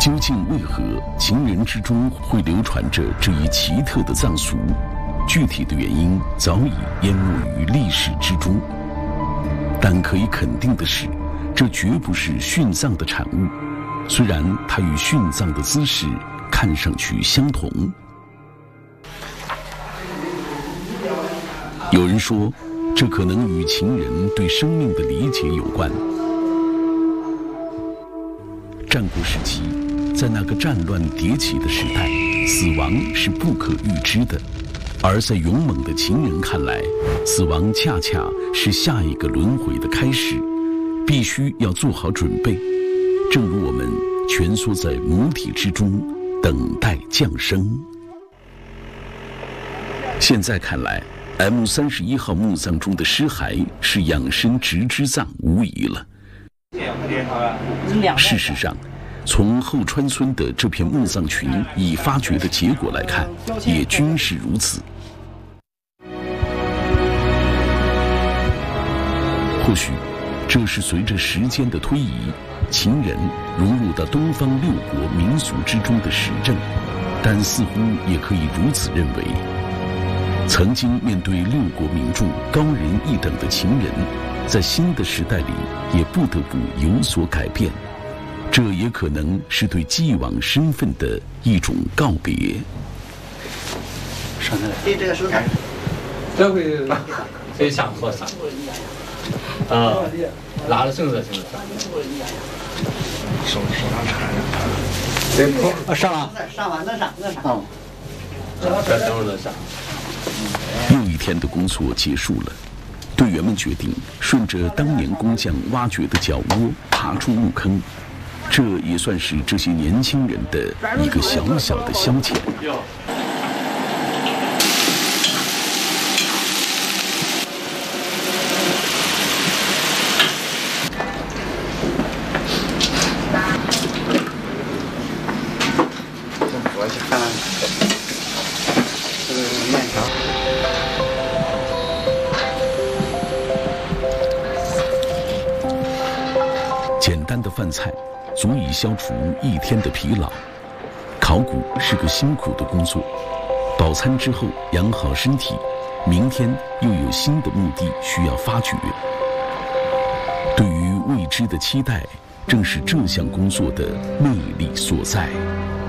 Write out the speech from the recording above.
究竟为何情人之中会流传着这一奇特的葬俗？具体的原因早已淹没于历史之中。但可以肯定的是，这绝不是殉葬的产物，虽然它与殉葬的姿势看上去相同。有人说，这可能与情人对生命的理解有关。战国时期，在那个战乱迭起的时代，死亡是不可预知的，而在勇猛的情人看来，死亡恰恰是下一个轮回的开始，必须要做好准备。正如我们蜷缩在母体之中，等待降生。现在看来，M31号墓葬中的尸骸是养生直之葬无疑了。事实上，从后川村的这片墓葬群已发掘的结果来看，也均是如此。或许，这是随着时间的推移，情人融入到东方六国民俗之中的实证，但似乎也可以如此认为。曾经面对六国民众高人一等的情人，在新的时代里也不得不有所改变，这也可能是对既往身份的一种告别。 上来，这个手感， 这回谁想做啥？啊，拉了绳子行了。 手上缠着。 对不？上了。 上完那上。嗯。 这等会儿上。 又一天的工作结束了，队员们决定顺着当年工匠挖掘的脚窝爬出墓坑，这也算是这些年轻人的一个小小的消遣。 我去看这个面条。 简单的饭菜足以消除一天的疲劳。考古是个辛苦的工作，饱餐之后养好身体，明天又有新的目的需要发掘。对于未知的期待，正是这项工作的魅力所在。